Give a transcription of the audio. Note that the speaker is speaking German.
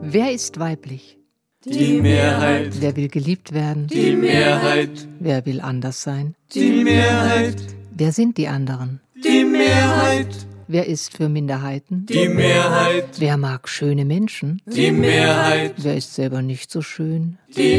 Wer ist weiblich? Die Mehrheit. Wer will geliebt werden? Die Mehrheit. Wer will anders sein? Die Mehrheit. Wer sind die anderen? Die Mehrheit. Wer ist für Minderheiten? Die Mehrheit. Wer mag schöne Menschen? Die Mehrheit. Wer ist selber nicht so schön? Die